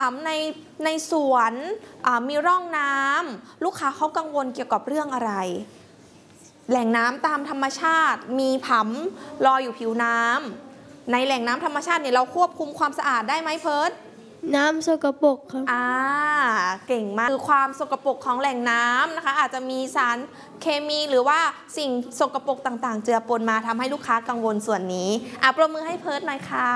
ในสวนมีร่องน้ำลูกค้าเขากังวลเกี่ยวกับเรื่องอะไร แหล่งน้ำตามธรรมชาติมีผำลอยอยู่ผิวน้ำในแหล่งน้ำธรรมชาติเนี่ยเราควบคุมความสะอาดได้ไหมเพิร์ทน้ำสกปรกครับเก่งมากคือความสกปรกของแหล่งน้ำนะคะอาจจะมีสารเคมีหรือว่าสิ่งสกปรกต่างๆเจือปนมาทำให้ลูกค้ากังวลส่วนนี้ปรบมือให้เพิร์ทหน่อยค่ะ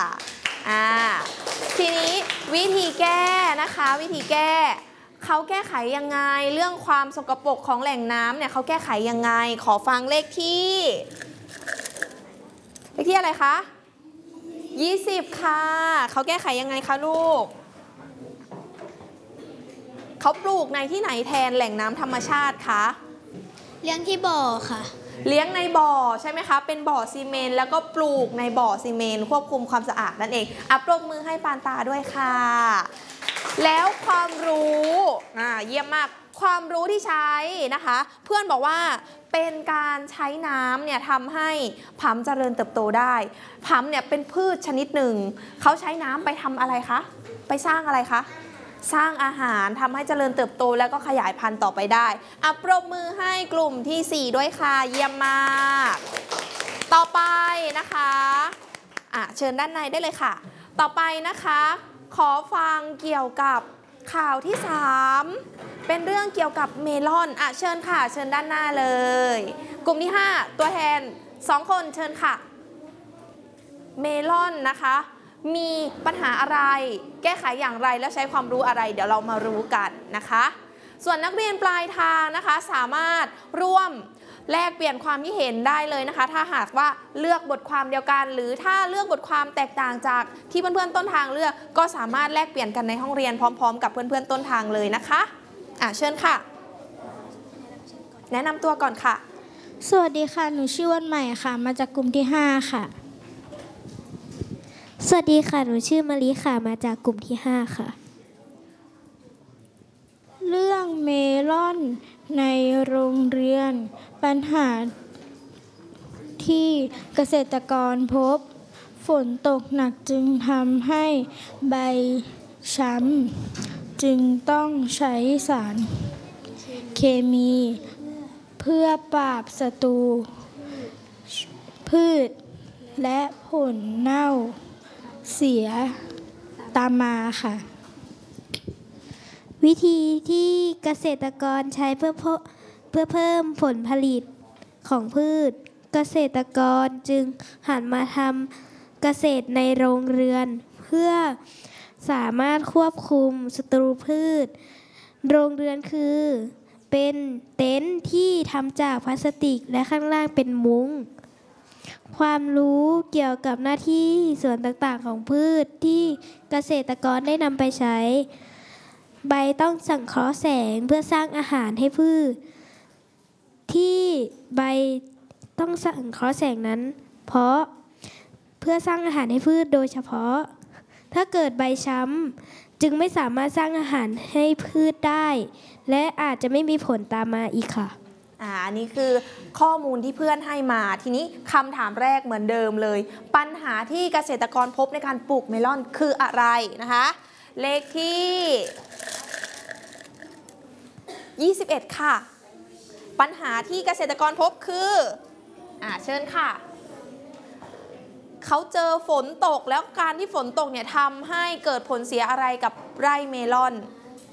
ทีนี้วิธีแก้นะคะวิธีแก้เขาแก้ไขยังไงเรื่องความสกปรกของแหล่งน้ำเนี่ยเขาแก้ไขยังไงขอฟังเลขที่อะไรคะ20ค่ะเขาแก้ไขยังไงคะลูกเขาปลูกในที่ไหนแทนแหล่งน้ำธรรมชาติคะเลี้ยงที่บ่อค่ะเลี้ยงในบ่อใช่ไหมคะเป็นบ่อซีเมนต์แล้วก็ปลูกในบ่อซีเมนต์ควบคุมความสะอาดนั่นเองปรบมือให้ปานตาด้วยค่ะแล้วความรู้เยี่ยมมากความรู้ที่ใช้นะคะเพื่อนบอกว่าเป็นการใช้น้ำเนี่ยทำให้ผำเจริญเติบโตได้ผำเนี่ยเป็นพืชชนิดหนึ่งเขาใช้น้ำไปทำอะไรคะไปสร้างอะไรคะสร้างอาหารทำให้เจริญเติบโตแล้วก็ขยายพันธุ์ต่อไปได้ปรบมือให้กลุ่มที่4ด้วยค่ะเยี่ยมมากต่อไปนะคะเชิญด้านในได้เลยค่ะต่อไปนะคะขอฟังเกี่ยวกับข่าวที่3เป็นเรื่องเกี่ยวกับเมลอนเชิญค่ะเชิญด้านหน้าเลยกลุ่มที่5ตัวแทน2คนเชิญค่ะเมลอนนะคะมีปัญหาอะไรแก้ไขอย่างไรและใช้ความรู้อะไรเดี๋ยวเรามารู้กันนะคะส่วนนักเรียนปลายทางนะคะสามารถร่วมแลกเปลี่ยนความคิดเห็นได้เลยนะคะถ้าหากว่าเลือกบทความเดียวกันหรือถ้าเลือกบทความแตกต่างจากที่เพื่อนๆต้นทางเลือกก็สามารถแลกเปลี่ยนกันในห้องเรียนพร้อมๆกับเพื่อนๆต้นทางเลยนะคะเชิญค่ะแนะนำตัวก่อนค่ะสวัสดีค่ะหนูชื่อวันใหม่ค่ะมาจากกลุ่มที่5ค่ะสวัสดีค่ะหนูชื่อมะลิค่ะมาจากกลุ่มที่5ค่ะเรื่องเมลอนในโรงเรียนปัญหาที่เกษตรกรพบฝนตกหนักจึงทำให้ใบช้ำจึงต้องใช้สารเคมีเพื่อปราบศัตรูพืชและผลเน่าเสียตามมาค่ะวิธีที่เกษตรกรใช้เพื่อเพิ่มผลผลิตของพืชเกษตรกรจึงหันมาทำเกษตรในโรงเรือนเพื่อสามารถควบคุมศัตรูพืชโรงเรือนคือเป็นเต็นท์ที่ทำจากพลาสติกและข้างล่างเป็นมุ้งความรู้เกี่ยวกับหน้าที่ส่วนต่างๆของพืชที่เกษตรกรได้นำไปใช้ใบต้องสังเคราะห์แสงเพื่อสร้างอาหารให้พืชที่ใบต้องสังเคราะห์แสงนั้นเพราะเพื่อสร้างอาหารให้พืชโดยเฉพาะถ้าเกิดใบช้ำจึงไม่สามารถสร้างอาหารให้พืชได้และอาจจะไม่มีผลตามมาอีกค่ะอันนี้คือข้อมูลที่เพื่อนให้มาทีนี้คำถามแรกเหมือนเดิมเลยปัญหาที่เกษตรกรพบในการปลูกเมลอนคืออะไรนะคะเลขที่21ค่ะปัญหาที่เกษตรกรพบคือเชิญค่ะเขาเจอฝนตกแล้วการที่ฝนตกเนี่ยทำให้เกิดผลเสียอะไรกับไร่เมลอน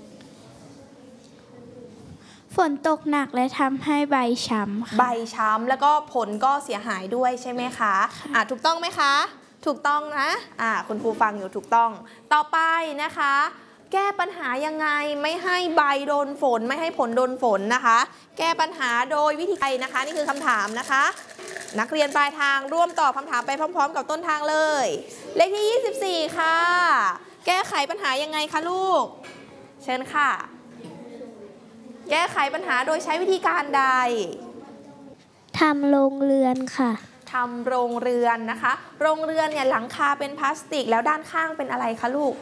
ฝนตกหนักและทำให้ใบช้ำใบช้ำแล้วก็ผลก็เสียหายด้วยใช่ไหมคะถูกต้องไหมคะถูกต้องนะคุณครูฟังอยู่ถูกต้องต่อไปนะคะแก้ปัญหายังไงไม่ให้ใบโดนฝนไม่ให้ผลโดนฝนนะคะแก้ปัญหาโดยวิธีใดนะคะนี่คือคำถามนะคะนักเรียนปลายทางร่วมตอบคำถามไปพร้อมๆกับต้นทางเลยเลขที่24ค่ะแก้ไขปัญหายังไงคะลูกเชิญค่ะแก้ไขปัญหาโดยใช้วิธีการใดทำโรงเรือนค่ะทำโรงเรือนนะคะโรงเรือนเนี่ยหลังคาเป็นพลาสติกแล้วด้านข้างเป็นอะไรคะลูก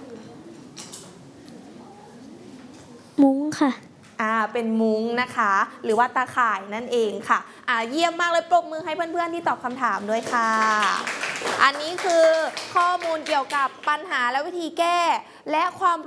มุ้งค่ะเป็นมุ้งนะคะหรือว่าตาข่ายนั่นเองค่ะเยี่ยมมากเลยปรบมือให้เพื่อนๆที่ตอบคำถามด้วยค่ะอันนี้คือข้อมูลเกี่ยวกับปัญหาและวิธีแก้และความ